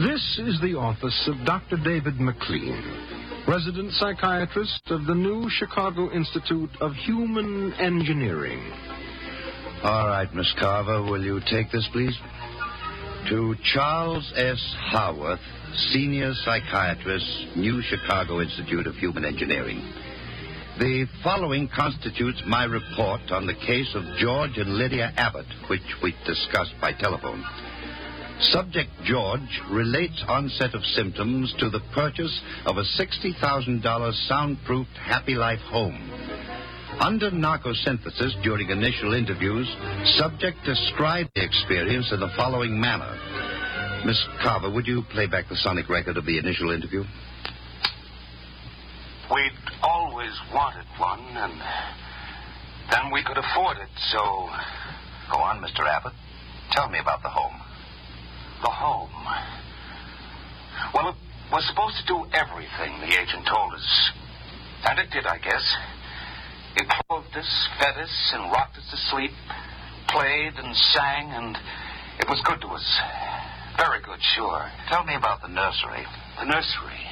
This is the office of Dr. David McLean, resident psychiatrist of the new Chicago Institute of Human Engineering. All right, Miss Carver, will you take this, please? To Charles S. Haworth, senior psychiatrist, New Chicago Institute of Human Engineering. The following constitutes my report on the case of George and Lydia Abbott, which we discussed by telephone. Subject George relates onset of symptoms to the purchase of a $60,000 soundproofed Happy Life home. Under narcosynthesis during initial interviews, subject described the experience in the following manner. Miss Carver, would you play back the sonic record of the initial interview? We'd always wanted one, and then we could afford it, so... Go on, Mr. Abbott. Tell me about the home. The home. Well, it was supposed to do everything, the agent told us. And it did, I guess. It clothed us, fed us, and rocked us to sleep, played and sang, and it was good to us. Very good, sure. Tell me about the nursery. The nursery.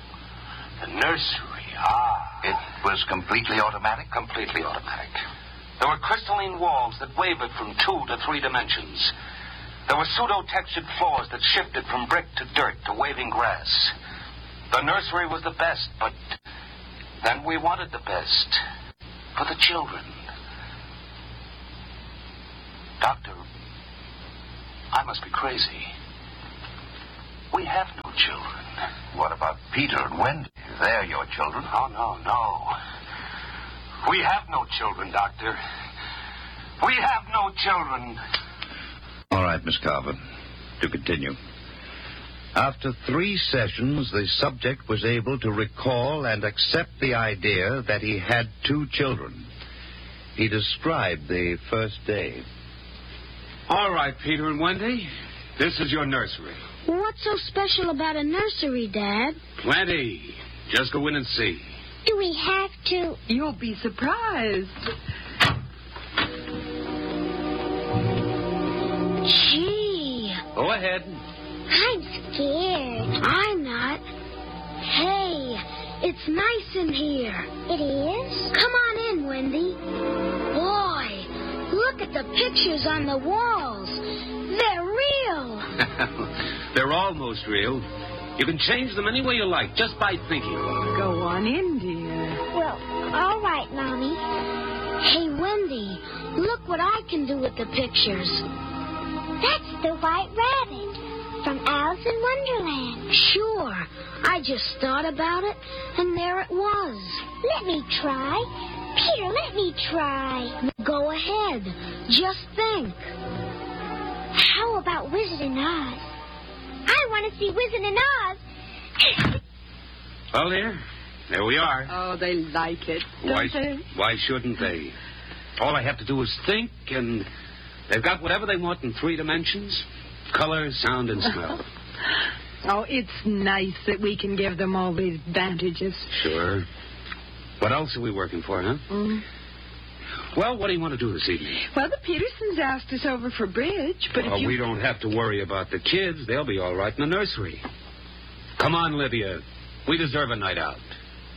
It was completely automatic? Completely automatic. There were crystalline walls that wavered from 2 to 3 dimensions. There were pseudo-textured floors that shifted from brick to dirt to waving grass. The nursery was the best, but then we wanted the best for the children. Doctor, I must be crazy. We have no children. What about Peter and Wendy? They're your children. Oh, no. We have no children, Doctor. We have no children. All right, Miss Carver. To continue. After 3 sessions, the subject was able to recall and accept the idea that he had 2 children. He described the first day. All right, Peter and Wendy. This is your nursery. What's so special about a nursery, Dad? Plenty. Just go in and see. Do we have to? You'll be surprised. Gee. Go ahead. I'm scared. I'm not. Hey, it's nice in here. It is? Come on in, Wendy. Boy, look at the pictures on the walls. They're real. They're almost real. You can change them any way you like, just by thinking. Go on in, dear. Well, all right, Mommy. Hey, Wendy, look what I can do with the pictures. That's the White Rabbit from Alice in Wonderland. Sure. I just thought about it, and there it was. Let me try. Peter, let me try. Go ahead. Just think. How about Wizard in Oz? I want to see Wizard in Oz. Well, there we are. Oh, they like it, don't they? Why shouldn't they? All I have to do is think, and they've got whatever they want in 3 dimensions. Color, sound, and smell. Oh, it's nice that we can give them all these advantages. Sure. What else are we working for, huh? Mm. Well, what do you want to do this evening? Well, the Petersons asked us over for bridge, but if you... we don't have to worry about the kids. They'll be all right in the nursery. Come on, Lydia. We deserve a night out.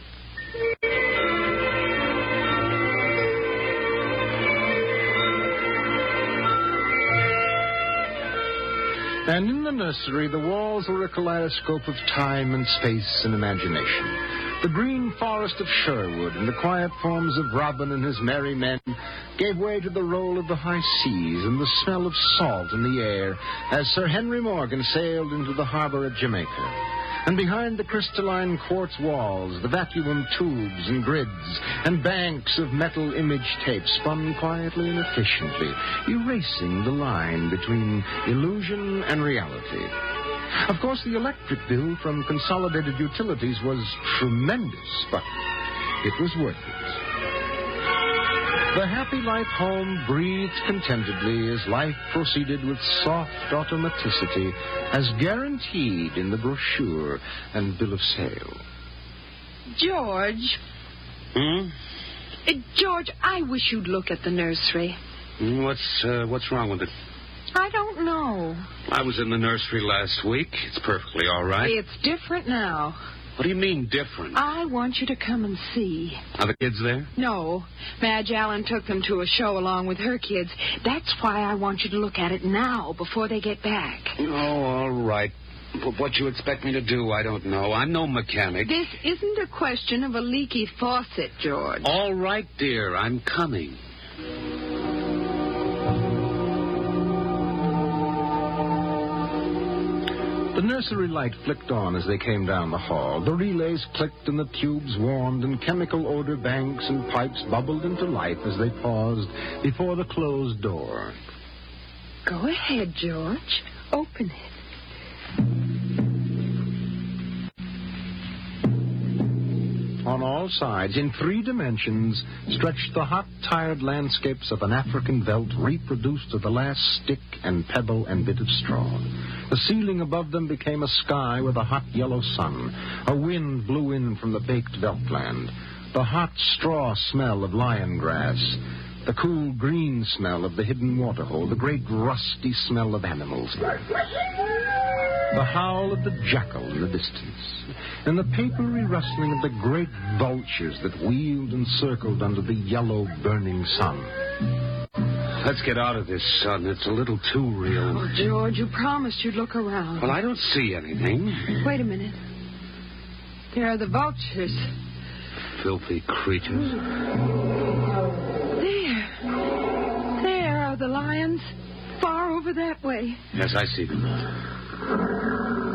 And in the nursery, the walls were a kaleidoscope of time and space and imagination. The green forest of Sherwood and the quiet forms of Robin and his merry men gave way to the roll of the high seas and the smell of salt in the air as Sir Henry Morgan sailed into the harbor at Jamaica. And behind the crystalline quartz walls, the vacuum tubes and grids and banks of metal image tape spun quietly and efficiently, erasing the line between illusion and reality. Of course, the electric bill from Consolidated Utilities was tremendous, but it was worth it. The Happy Life home breathed contentedly as life proceeded with soft automaticity as guaranteed in the brochure and bill of sale. George. George, I wish you'd look at the nursery. What's wrong with it? I don't know. I was in the nursery last week. It's perfectly all right. It's different now. What do you mean, different? I want you to come and see. Are the kids there? No. Madge Allen took them to a show along with her kids. That's why I want you to look at it now, before they get back. Oh, all right. But what you expect me to do, I don't know. I'm no mechanic. This isn't a question of a leaky faucet, George. All right, dear. I'm coming. The nursery light flicked on as they came down the hall. The relays clicked and the tubes warmed and chemical odor banks and pipes bubbled into life as they paused before the closed door. Go ahead, George. Open it. On all sides, in 3 dimensions, stretched the hot, tired landscapes of an African veldt reproduced to the last stick and pebble and bit of straw. The ceiling above them became a sky with a hot yellow sun. A wind blew in from the baked veldtland. The hot straw smell of lion grass. The cool green smell of the hidden waterhole. The great rusty smell of animals. The howl of the jackal in the distance, and the papery rustling of the great vultures that wheeled and circled under the yellow burning sun. Let's get out of this sun. It's a little too real. Oh, George, you promised you'd look around. Well, I don't see anything. Wait a minute. There are the vultures. Filthy creatures. There are the lions, far over that way. Yes, I see them.